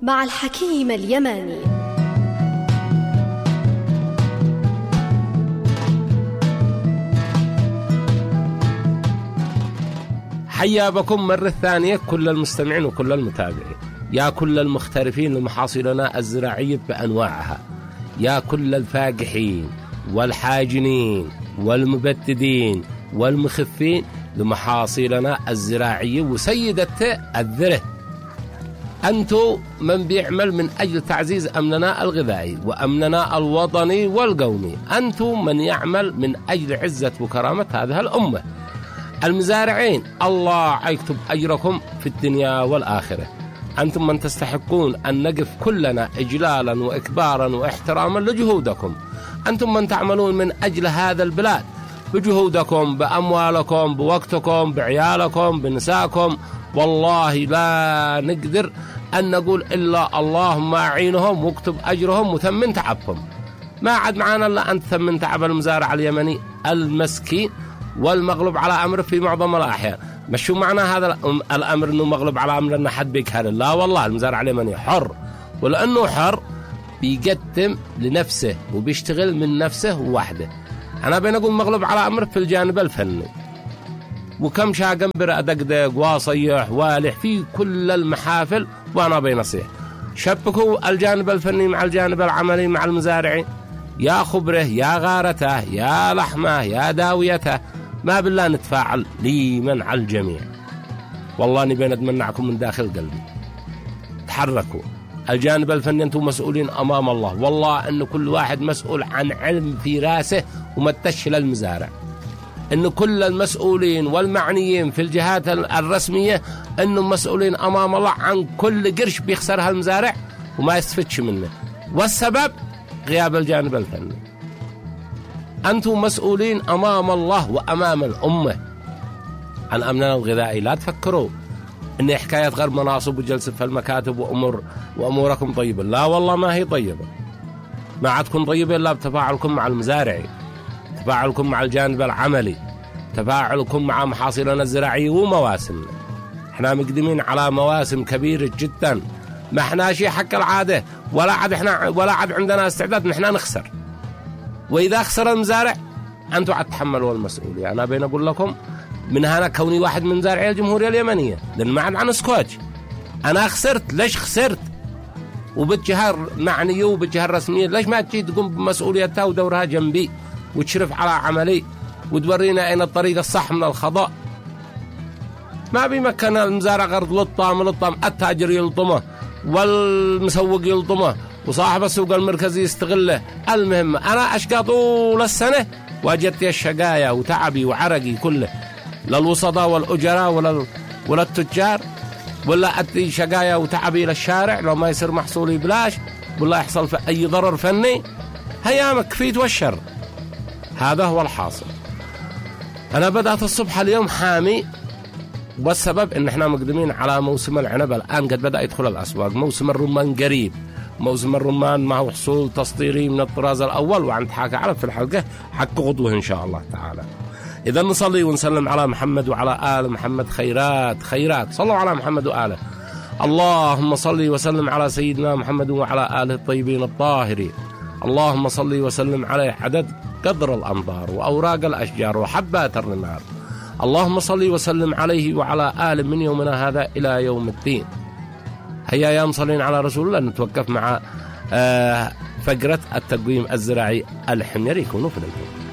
مع الحكيم اليماني. حيا بكم مرة ثانية كل المستمعين وكل المتابعين، يا كل المختلفين لمحاصيلنا الزراعية بأنواعها، يا كل الفاقحين والحاجنين والمبتدين والمخفين لمحاصيلنا الزراعية وسيدة الذرة. أنتم من بيعمل من أجل تعزيز أمننا الغذائي وأمننا الوطني والقومي، أنتم من يعمل من أجل عزة وكرامة هذه الأمة. المزارعين الله يكتب أجركم في الدنيا والآخرة، أنتم من تستحقون أن نقف كلنا إجلالا وإكبارا واحتراما لجهودكم. أنتم من تعملون من أجل هذا البلاد بجهودكم، بأموالكم، بوقتكم، بعيالكم، بنساكم. والله لا نقدر أن نقول إلا اللهم أعينهم واكتب أجرهم وثمن تعبهم. ما عاد معنا إلا أن تثمن تعب المزارع اليمني المسكين والمغلوب على أمر في معظم الأحيان. مش شو معنى هذا الأمر أنه مغلوب على أمر أنه حد بيكهر؟ لا والله، المزارع اليمني حر، ولأنه حر بيقدم لنفسه وبيشتغل من نفسه وحده. أنا بنقول مغلوب على أمر في الجانب الفني، وكم شاقنبر أدقدق واصيح والح في كل المحافل، وأنا بنصيح شبكوا الجانب الفني مع الجانب العملي مع المزارعين، يا خبره يا غارته يا لحمه يا داويته، ما بالله نتفاعل ليمن على الجميع. والله نبي نتمنعكم من داخل قلبي، تحركوا. الجانب الفني أنتم مسؤولين أمام الله، والله أن كل واحد مسؤول عن علم في راسه ومتش للمزارع، أن كل المسؤولين والمعنيين في الجهات الرسمية أنهم مسؤولين أمام الله عن كل قرش بيخسرها المزارع وما يستفدش منه، والسبب غياب الجانب الفني. أنتم مسؤولين أمام الله وأمام الأمة عن أمننا الغذائي. لا تفكروا إن حكاية غير مناصب وجلسة في المكاتب وأموركم طيبة، لا والله ما هي طيبة، ما عاد تكون طيبة إلا بتفاعلكم مع المزارعين، تفاعلكم مع الجانب العملي، تفاعلكم مع محاصيلنا الزراعية ومواسمنا. احنا مقدمين على مواسم كبيرة جدا، ما احنا شيء حق العادة، ولا عاد عندنا استعداد نحن نخسر. وإذا خسر المزارع أنتم عاد تحملوا المسؤولية. أنا بين أقول لكم من هنا كوني واحد من مزارعي الجمهورية اليمنية، لأن ما عاد عن سكوتش. أنا خسرت، ليش خسرت؟ وبالجهة معنية وبالجهة الرسمية ليش ما تجي تقوم بمسؤوليتها ودورها جنبي وتشرف على عملي وتورينا أين الطريق الصح من الخطأ؟ ما بيمكن المزارع غرض للطام التاجر يلطمه والمسوق يلطمه وصاحب السوق المركزي يستغله. المهم أنا أشقى طول السنة وجدت الشقايا وتعبي وعرقي كله للوسطاء والأجراء ولا التجار، ولا أدي شقايا وتعبي للشارع لو ما يصير محصولي بلاش، ولا يحصل في أي ضرر فني. هيامك كفيت والشر. هذا هو الحاصل. أنا بدأت الصبح اليوم حامي، والسبب إن إحنا مقدمين على موسم العنب. الآن قد بدأ يدخل الأسواق. موسم الرمان قريب. موسم الرمان معه حصول تسطيري من الطراز الأول، وعند حاجة عرب في الحلقة حق غضوه إن شاء الله تعالى. إذا نصلي ونسلم على محمد وعلى آل محمد. خيرات صلوا على محمد وآله. اللهم صلي وسلم على سيدنا محمد وعلى آله الطيبين الطاهرين. اللهم صلي وسلم عليه عدد قدر الأمطار وأوراق الأشجار وحبات الرمال. اللهم صلي وسلم عليه وعلى آله من يومنا هذا إلى يوم الدين. هيا يا مصلين على رسول الله، نتوقف مع فقرة التقويم الزراعي الحميري. يكونوا في الجو.